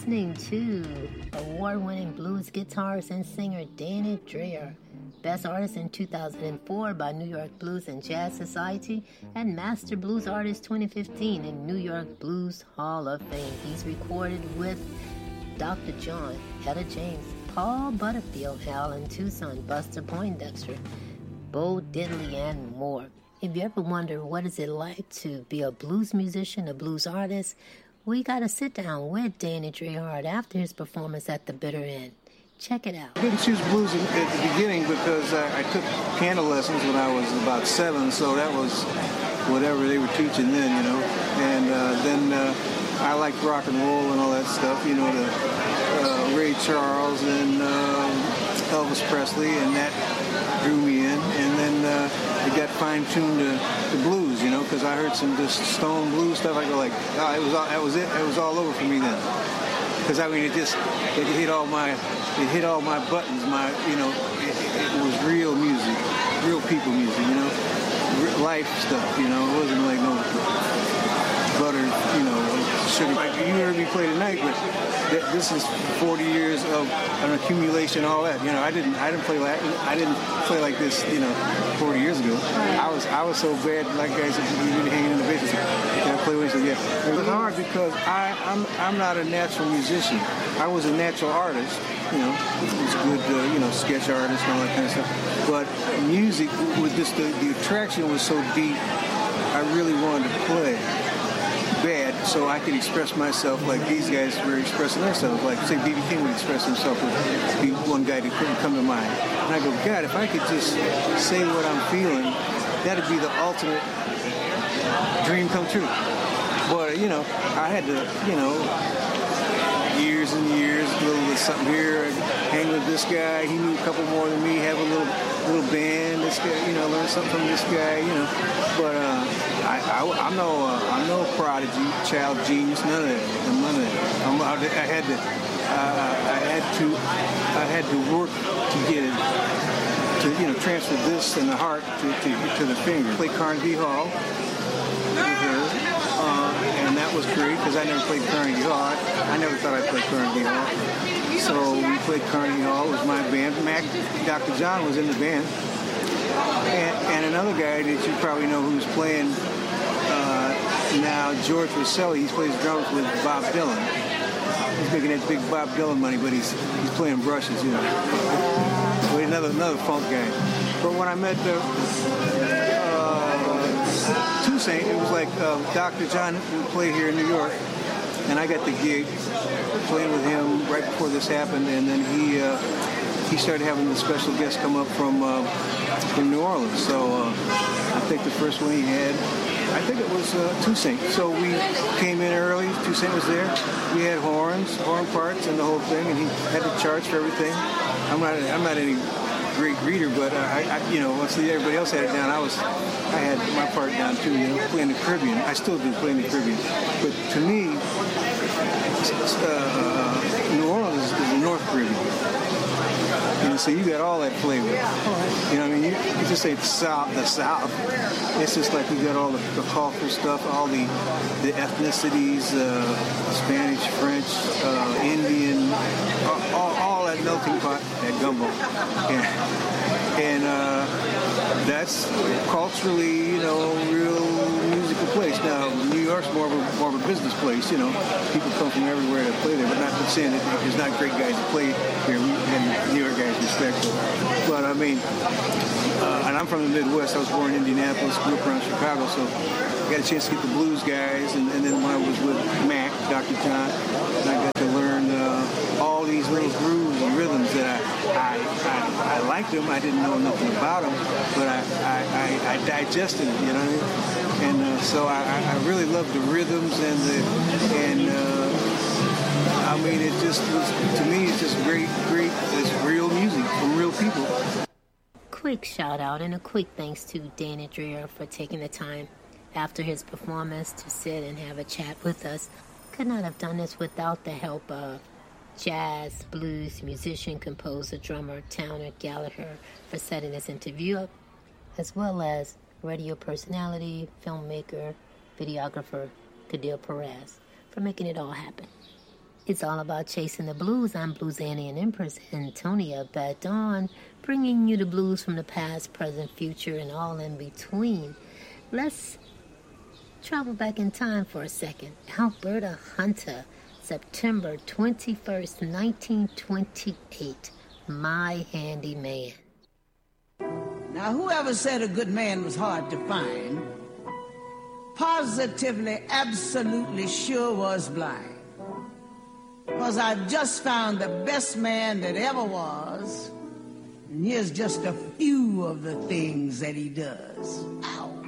listening to award-winning blues guitarist and singer Danny Dreher, Best Artist in 2004 by New York Blues and Jazz Society, and Master Blues Artist 2015 in New York Blues Hall of Fame. He's recorded with Dr. John, Etta James, Paul Butterfield, Alan Tucson, Buster Poindexter, Bo Diddley, and more. If you ever wonder what is it like to be a blues musician, a blues artist, we got to sit down with Danny Dreher after his performance at the Bitter End. Check it out. I didn't choose blues at the beginning because I took piano lessons when I was about 7, so that was whatever they were teaching then, you know. And then I liked rock and roll and all that stuff, you know, the Ray Charles and Elvis Presley, and that drew me in. And then it got fine-tuned to blues, you know, because I heard some just stone blues stuff. I go like, oh, that was it. It was all over for me then. Because I mean, it hit all my buttons. It was real music, real people music, you know, life stuff, you know. It wasn't like no butter, you know, sugar. Like you heard me play tonight, but this is 40 years of an accumulation, all that. You know, I didn't play like this, you know, 40 years ago. I was so bad, like guys, you didn't hang in the basement. Can I play with you? Yeah. It was hard because I'm not a natural musician. I was a natural artist. You know, it was good, you know, sketch artist and all that kind of stuff. But music was just the attraction was so deep. I really wanted to play bad so I could express myself like these guys were expressing themselves. Like, say, B.B. King would express himself as be one guy that couldn't come to mind. And I go, God, if I could just say what I'm feeling, that'd be the ultimate dream come true. But, you know, I had to, you know, years and years, a little something here, hang with this guy. He knew a couple more than me, have a little band. This guy, you know, learn something from this guy, you know. But I'm no prodigy, child genius, none of that. I had to work to get it, to, you know, transfer this and the heart to the finger. Play Carnegie Hall with her. And that was great because I never played Carnegie Hall. I never thought I'd play Carnegie Hall. So we played Carnegie Hall. It was my band. Dr. John was in the band. And another guy that you probably know who's playing now, George Rosselli. He plays drums with Bob Dylan. He's making that big Bob Dylan money, but he's playing brushes, you know. But another funk guy. But when I met Toussaint, it was like Dr. John would play here in New York, and I got the gig playing with him right before this happened, and then he started having the special guests come up from New Orleans. So I think the first one he had, I think it was Toussaint. So we came in early. Toussaint was there. We had horn parts, and the whole thing, and he had the charts for everything. I'm not any great reader, but I you know, once everybody else had it down, I had my part down too, you know, playing the Caribbean. I still do playing the Caribbean. But to me, New Orleans is the North Caribbean. You know, so you got all that flavor. You know what I mean? You just say the South. It's just like we got all the cultural stuff, all the ethnicities, Spanish, French, Indian, all that melting pot, that gumbo. And that's culturally, you know, real musical place. Now, New York's more of a business place, you know. People come from everywhere to play there, but not saying that there's not great guys to play here. And New York guys respect them. But I mean, and I'm from the Midwest. I was born in Indianapolis, grew up around Chicago, so I got a chance to get the blues guys. And then when I was with Mac, Dr. John, and I got to learn all these little grooves and rhythms that I liked them. I didn't know nothing about them, but I digested it, you know what I mean? And so I really loved the rhythms and I mean, it just was, to me, it's just great, it's real music from real people. Quick shout out and a quick thanks to Danny Dreher for taking the time after his performance to sit and have a chat with us. Could not have done this without the help of jazz, blues, musician, composer, drummer, Towner Gallagher for setting this interview up, as well as radio personality, filmmaker, videographer, Kadir Perez for making it all happen. It's all about chasing the blues. I'm Blues Annie and Empress Antonia Badon, bringing you the blues from the past, present, future, and all in between. Let's travel back in time for a second. Alberta Hunter, September 21st, 1928. My Handy Man. Now, whoever said a good man was hard to find, positively, absolutely sure was blind. Because I've just found the best man that ever was, and here's just a few of the things that he does. Ow.